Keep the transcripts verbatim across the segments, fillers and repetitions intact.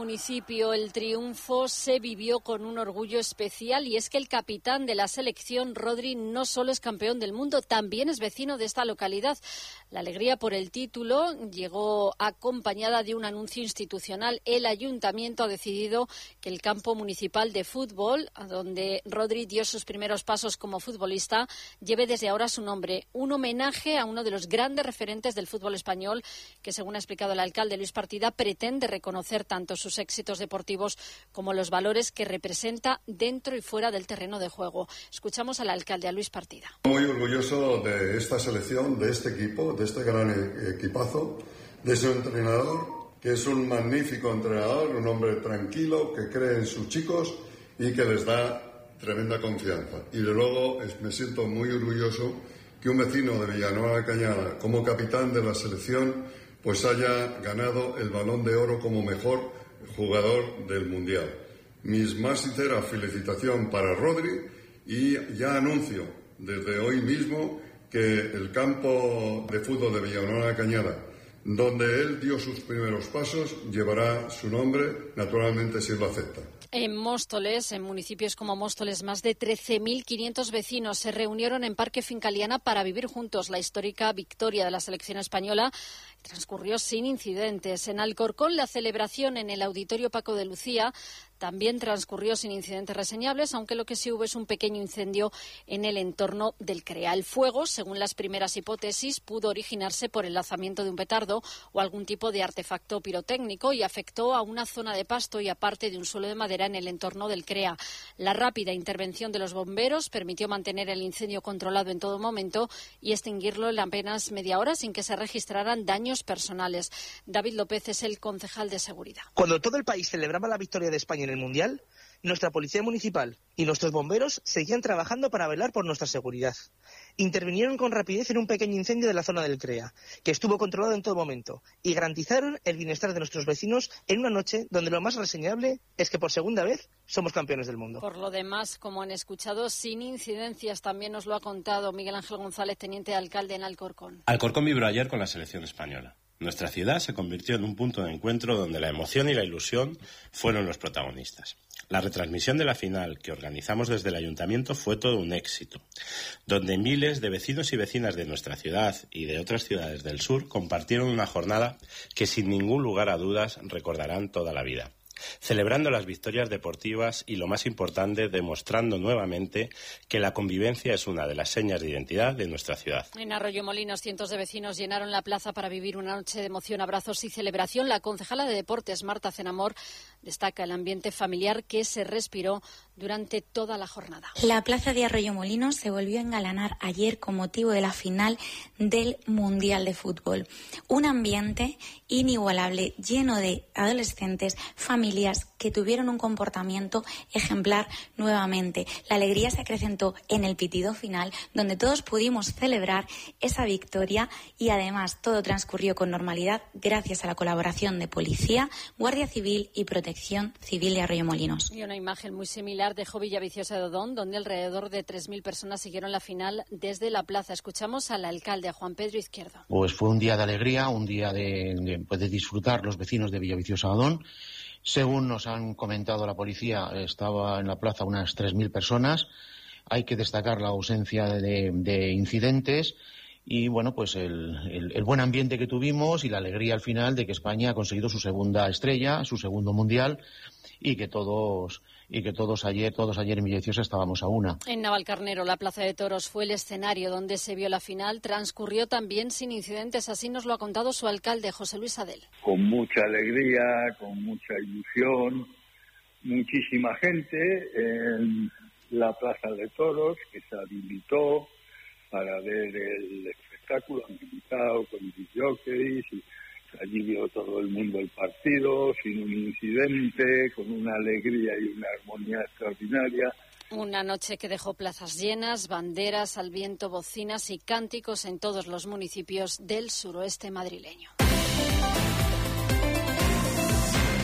municipio el triunfo se vivió con un orgullo especial, y es que el capitán de la selección, Rodri, no solo es campeón del mundo, también es vecino de esta localidad. La alegría por el título llegó acompañada de un anuncio institucional. El ayuntamiento ha decidido que el campo municipal de fútbol, a donde Rodri dio sus primeros pasos como futbolista, lleve desde ahora su nombre. Un homenaje a uno de los grandes referentes del fútbol español que, según ha explicado el alcalde Luis Partida, pretende reconocer tanto sus éxitos deportivos como los valores que representa dentro y fuera del terreno de juego. Escuchamos al alcalde, a Luis Partida. Muy orgulloso de esta selección, de este equipo, de este gran equipazo, de su entrenador, que es un magnífico entrenador, un hombre tranquilo, que cree en sus chicos y que les da tremenda confianza. Y de luego me siento muy orgulloso que un vecino de Villanueva de Cañada, como capitán de la selección, pues haya ganado el Balón de Oro como mejor jugador del Mundial. Mis más sinceras felicitaciones para Rodri, y ya anuncio desde hoy mismo que el campo de fútbol de Villanueva de Cañada, donde él dio sus primeros pasos, llevará su nombre, naturalmente, si él lo acepta. En Móstoles, en municipios como Móstoles, más de trece mil quinientos vecinos se reunieron en Parque Fincaliana para vivir juntos la histórica victoria de la selección española. Transcurrió sin incidentes. En Alcorcón, la celebración en el Auditorio Paco de Lucía también transcurrió sin incidentes reseñables, aunque lo que sí hubo es un pequeño incendio en el entorno del CREA. El fuego, según las primeras hipótesis, pudo originarse por el lanzamiento de un petardo o algún tipo de artefacto pirotécnico, y afectó a una zona de pasto y a parte de un suelo de madera en el entorno del CREA. La rápida intervención de los bomberos permitió mantener el incendio controlado en todo momento y extinguirlo en apenas media hora sin que se registraran daños personales. David López es el concejal de seguridad. Cuando todo el país celebraba la victoria de España en el Mundial, nuestra Policía Municipal y nuestros bomberos seguían trabajando para velar por nuestra seguridad. Intervinieron con rapidez en un pequeño incendio de la zona del CREA, que estuvo controlado en todo momento, y garantizaron el bienestar de nuestros vecinos en una noche donde lo más reseñable es que por segunda vez somos campeones del mundo. Por lo demás, como han escuchado, sin incidencias, también nos lo ha contado Miguel Ángel González, teniente de alcalde en Alcorcón. Alcorcón vibró ayer con la selección española. Nuestra ciudad se convirtió en un punto de encuentro donde la emoción y la ilusión fueron los protagonistas. La retransmisión de la final que organizamos desde el Ayuntamiento fue todo un éxito, donde miles de vecinos y vecinas de nuestra ciudad y de otras ciudades del sur compartieron una jornada que sin ningún lugar a dudas recordarán toda la vida, celebrando las victorias deportivas y, lo más importante, demostrando nuevamente que la convivencia es una de las señas de identidad de nuestra ciudad. En Arroyomolinos, cientos de vecinos llenaron la plaza para vivir una noche de emoción, abrazos y celebración. La concejala de Deportes, Marta Cenamor, destaca el ambiente familiar que se respiró durante toda la jornada. La plaza de Arroyomolinos se volvió a engalanar ayer con motivo de la final del Mundial de Fútbol. Un ambiente inigualable, lleno de adolescentes, familias que tuvieron un comportamiento ejemplar nuevamente. La alegría se acrecentó en el pitido final, donde todos pudimos celebrar esa victoria, y además todo transcurrió con normalidad gracias a la colaboración de Policía, Guardia Civil y Protección Civil de Arroyomolinos. Y una imagen muy similar dejó Villaviciosa de Odón, donde alrededor de tres mil personas siguieron la final desde la plaza. Escuchamos al alcalde, a Juan Pedro Izquierdo. Pues fue un día de alegría, un día de, de, pues de disfrutar los vecinos de Villaviciosa de Odón. Según nos han comentado la policía, estaba en la plaza unas tres mil personas. Hay que destacar la ausencia de, de incidentes y, bueno, pues el, el, el buen ambiente que tuvimos y la alegría al final de que España ha conseguido su segunda estrella, su segundo mundial, y que todos y que todos ayer todos ayer en Villaviciosa estábamos a una. En Navalcarnero, la Plaza de Toros fue el escenario donde se vio la final. Transcurrió también sin incidentes, así nos lo ha contado su alcalde, José Luis Adel. Con mucha alegría, con mucha ilusión, muchísima gente en la Plaza de Toros, que se habilitó para ver el espectáculo, habilitado con disjockeys, y allí vio todo el mundo el partido sin un incidente, con una alegría y una armonía extraordinaria. Una noche que dejó plazas llenas, banderas al viento, bocinas y cánticos en todos los municipios del suroeste madrileño.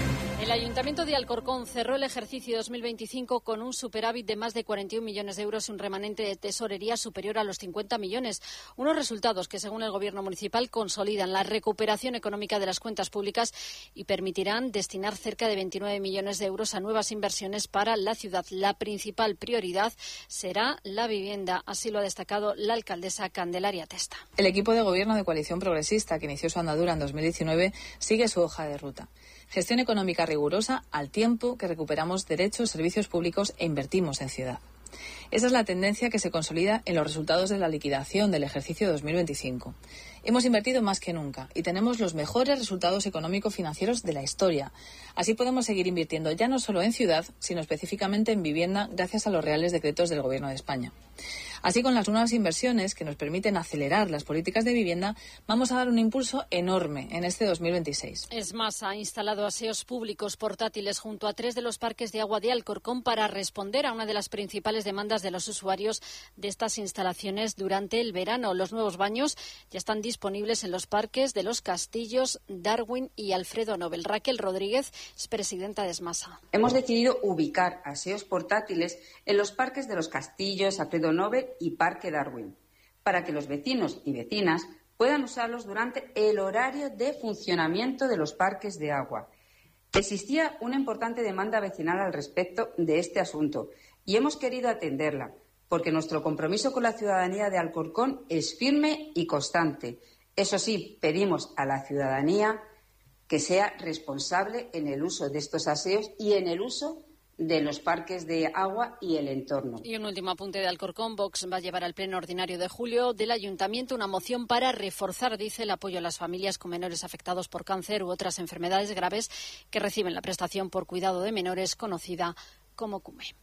El Ayuntamiento de Alcorcón cerró el ejercicio dos mil veinticinco con un superávit de más de cuarenta y un millones de euros y un remanente de tesorería superior a los cincuenta millones. Unos resultados que, según el Gobierno municipal, consolidan la recuperación económica de las cuentas públicas y permitirán destinar cerca de veintinueve millones de euros a nuevas inversiones para la ciudad. La principal prioridad será la vivienda, así lo ha destacado la alcaldesa Candelaria Testa. El equipo de gobierno de Coalición Progresista, que inició su andadura en dos mil diecinueve, sigue su hoja de ruta. Gestión económica rigurosa al tiempo que recuperamos derechos, servicios públicos e invertimos en ciudad. Esa es la tendencia que se consolida en los resultados de la liquidación del ejercicio dos mil veinticinco. Hemos invertido más que nunca y tenemos los mejores resultados económico-financieros de la historia. Así podemos seguir invirtiendo ya no solo en ciudad, sino específicamente en vivienda gracias a los reales decretos del Gobierno de España. Así, con las nuevas inversiones que nos permiten acelerar las políticas de vivienda, vamos a dar un impulso enorme en este dos mil veintiséis. ESMAS ha instalado aseos públicos portátiles junto a tres de los parques de agua de Alcorcón para responder a una de las principales demandas de los usuarios de estas instalaciones durante el verano. Los nuevos baños ya están disponibles en los parques de Los Castillos, Darwin y Alfredo Nobel. Raquel Rodríguez es presidenta de ESMASA. Hemos decidido ubicar aseos portátiles en los parques de Los Castillos, Alfredo Nobel y Parque Darwin, para que los vecinos y vecinas puedan usarlos durante el horario de funcionamiento de los parques de agua. Existía una importante demanda vecinal al respecto de este asunto y hemos querido atenderla, porque nuestro compromiso con la ciudadanía de Alcorcón es firme y constante. Eso sí, pedimos a la ciudadanía que sea responsable en el uso de estos aseos y en el uso de los parques de agua y el entorno. Y un último apunte de Alcorcón. Vox va a llevar al pleno ordinario de julio del Ayuntamiento una moción para reforzar, dice, el apoyo a las familias con menores afectados por cáncer u otras enfermedades graves que reciben la prestación por cuidado de menores, conocida como CUME.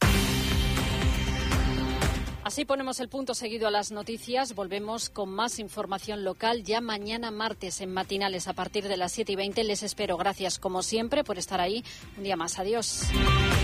Así ponemos el punto seguido a las noticias. Volvemos con más información local ya mañana martes en Matinales a partir de las siete y veinte. Les espero. Gracias, como siempre, por estar ahí. Un día más. Adiós.